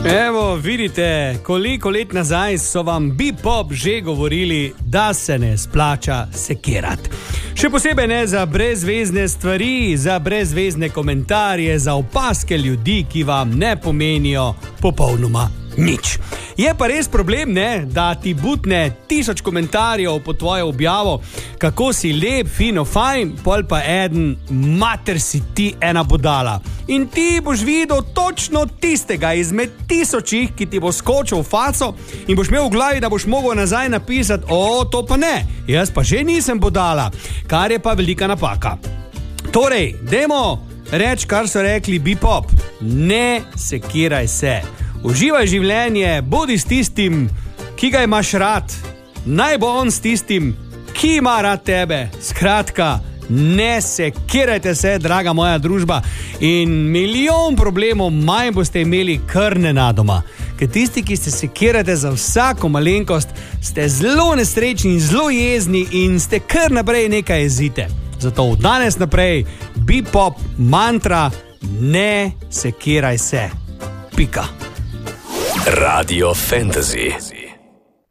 Evo, vidite, koliko let nazaj so vam Bipop že govorili, da se ne splača sekirati. Še posebej ne za brezvezne stvari, za brezvezne komentarje, za opaske ljudi, ki vam ne pomenijo popolnoma nič. Je pa res problem, ne, da ti butne 1000 komentarjev po tvojo objavo, kako si lep, fino, fajn, pol pa eden, mater si ti ena budala. In ti boš videl točno tistega izmed 1000, ki ti bo skočil v faco in boš imel v glavi, da boš mogel nazaj napisati, to pa ne, jaz pa že nisem budala, kar je pa velika napaka. Torej, dajmo reči, kar so rekli Bipop, ne sekiraj se. Uživaj življenje, bodi s tistim, ki ga imaš rad, naj bo on s tistim, ki ima rad tebe. Skratka, ne sekirajte se, draga moja družba, in milijon problemov manj boste imeli kar nenadoma. Ker tisti, ki se sekirate za vsako malenkost, ste zelo nesrečni in zelo jezni in ste kar naprej nekaj jezite. Zato od danes naprej Bipop mantra, ne sekiraj se. Pika. Radio Fantasy.